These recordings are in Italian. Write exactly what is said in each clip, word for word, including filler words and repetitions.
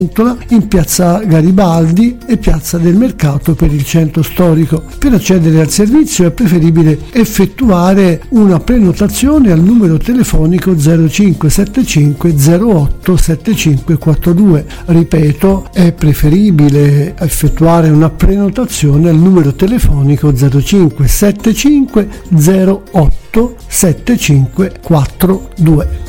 in piazza Garibaldi e piazza del Mercato per il centro storico. Per accedere al servizio è preferibile effettuare una prenotazione al numero telefonico zero cinque sette cinque zero otto sette cinque quattro due. Ripeto, è preferibile effettuare una prenotazione al numero telefonico zero cinque sette cinque zero otto sette cinque quattro due.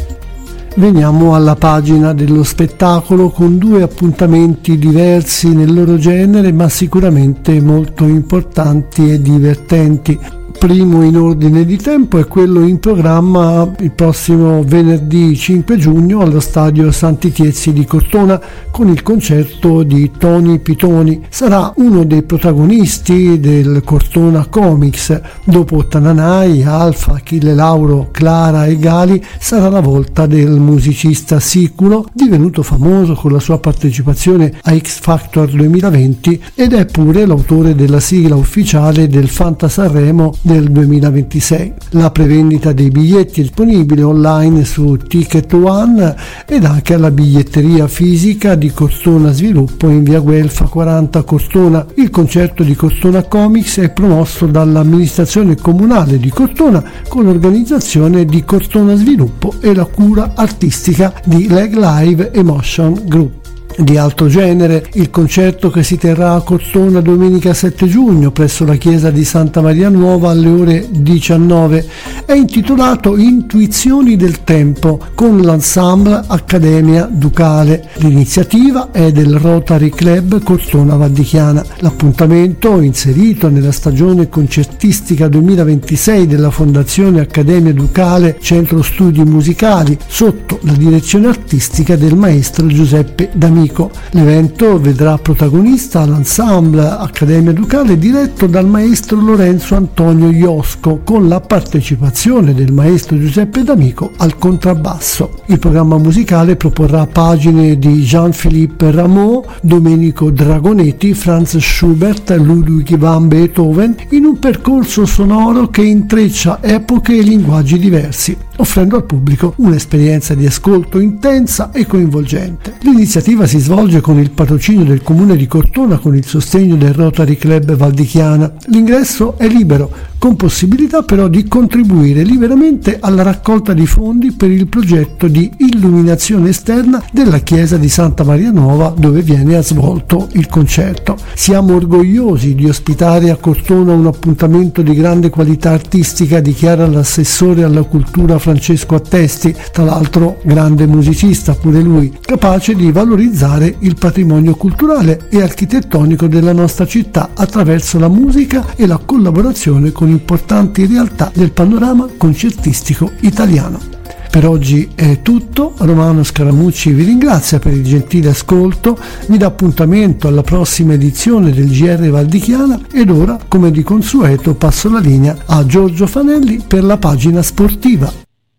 Veniamo alla pagina dello spettacolo con due appuntamenti diversi nel loro genere, ma sicuramente molto importanti e divertenti. Primo in ordine di tempo è quello in programma il prossimo venerdì cinque giugno allo stadio Santi Tiezzi di Cortona con il concerto di Tony Pitoni. Sarà uno dei protagonisti del Cortona Comics. Dopo Tananai, Alfa, Achille Lauro, Clara e Gali sarà la volta del musicista Siculo, divenuto famoso con la sua partecipazione a X Factor duemilaventi ed è pure l'autore della sigla ufficiale del Fanta Sanremo del duemilaventisei. La prevendita dei biglietti è disponibile online su Ticket One ed anche alla biglietteria fisica di Cortona Sviluppo in via Guelfa quaranta Cortona. Il concerto di Cortona Comics è promosso dall'amministrazione comunale di Cortona con l'organizzazione di Cortona Sviluppo e la cura artistica di Leg Live Emotion Group. Di altro genere, il concerto che si terrà a Cortona domenica sette giugno presso la chiesa di Santa Maria Nuova alle ore diciannove è intitolato Intuizioni del Tempo con l'ensemble Accademia Ducale. L'iniziativa è del Rotary Club Cortona Valdichiana. L'appuntamento, inserito nella stagione concertistica duemilaventisei della Fondazione Accademia Ducale Centro Studi Musicali sotto la direzione artistica del maestro Giuseppe D'Amico. L'evento vedrà protagonista l'ensemble Accademia Ducale diretto dal maestro Lorenzo Antonio Iosco con la partecipazione del maestro Giuseppe D'Amico al contrabbasso. Il programma musicale proporrà pagine di Jean-Philippe Rameau, Domenico Dragonetti, Franz Schubert, Ludwig van Beethoven in un percorso sonoro che intreccia epoche e linguaggi diversi, offrendo al pubblico un'esperienza di ascolto intensa e coinvolgente. L'iniziativa si svolge con il patrocinio del Comune di Cortona con il sostegno del Rotary Club Valdichiana. L'ingresso è libero, con possibilità però di contribuire liberamente alla raccolta di fondi per il progetto di illuminazione esterna della chiesa di Santa Maria Nuova dove viene svolto il concerto. Siamo orgogliosi di ospitare a Cortona un appuntamento di grande qualità artistica, dichiara l'assessore alla cultura Francesco Attesti, tra l'altro grande musicista pure lui, capace di valorizzare il patrimonio culturale e architettonico della nostra città attraverso la musica e la collaborazione con importanti realtà del panorama concertistico italiano. Per oggi è tutto, Romano Scaramucci vi ringrazia per il gentile ascolto, vi dà appuntamento alla prossima edizione del G R Valdichiana ed ora, come di consueto, passo la linea a Giorgio Fanelli per la pagina sportiva.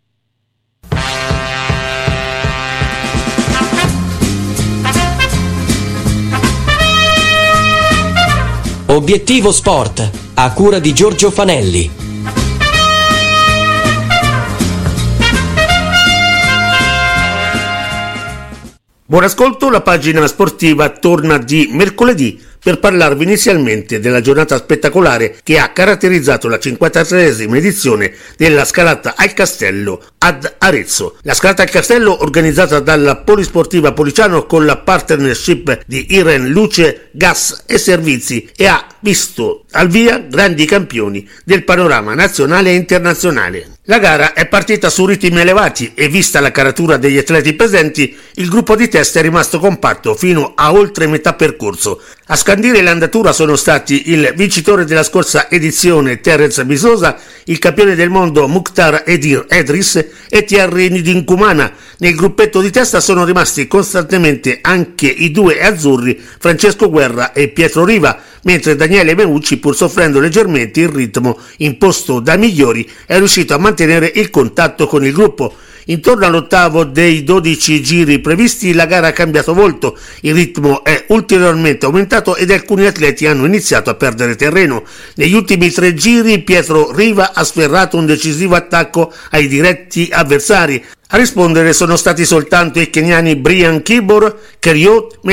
Obiettivo Sport, a cura di Giorgio Fanelli. Buon ascolto, la pagina sportiva torna di mercoledì per parlarvi inizialmente della giornata spettacolare che ha caratterizzato la cinquantatreesima edizione della Scalata al Castello ad Arezzo. La Scalata al Castello, organizzata dalla Polisportiva Policiano con la partnership di Iren Luce, Gas e Servizi, e ha visto al via grandi campioni del panorama nazionale e internazionale. La gara è partita su ritmi elevati e, vista la caratura degli atleti presenti, il gruppo di testa è rimasto compatto fino a oltre metà percorso. A scandire l'andatura sono stati il vincitore della scorsa edizione Terence Bisosa, il campione del mondo Mukhtar Edir Edris e Thierry Ndinkumana. Nel gruppetto di testa sono rimasti costantemente anche i due azzurri Francesco Guerra e Pietro Riva, mentre Daniele Meucci, pur soffrendo leggermente il ritmo imposto da Migliori, è riuscito a mantenere il contatto con il gruppo. Intorno all'ottavo dei dodici giri previsti la gara ha cambiato volto, il ritmo è ulteriormente aumentato ed alcuni atleti hanno iniziato a perdere terreno. Negli ultimi tre giri Pietro Riva ha sferrato un decisivo attacco ai diretti avversari. A rispondere sono stati soltanto i keniani Brian Kibor, Keriot,